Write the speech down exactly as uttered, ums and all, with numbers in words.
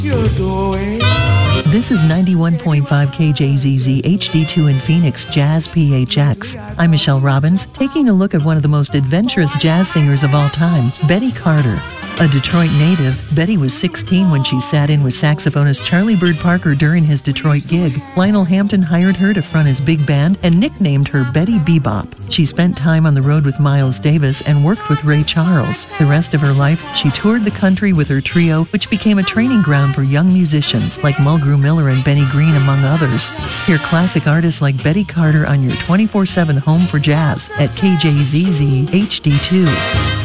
you're doing. This is ninety-one point five K J Z Z H D two in Phoenix Jazz P H X. I'm Michelle Robbins, taking a look at one of the most adventurous jazz singers of all time, Betty Carter. A Detroit native, Betty was sixteen when she sat in with saxophonist Charlie Bird Parker during his Detroit gig. Lionel Hampton hired her to front his big band and nicknamed her Betty Bebop. She spent time on the road with Miles Davis and worked with Ray Charles. The rest of her life, she toured the country with her trio, which became a training ground for young musicians like Mulgrew Miller and Benny Green, among others. Hear classic artists like Betty Carter on your twenty-four seven home for jazz at K J Z Z H D two.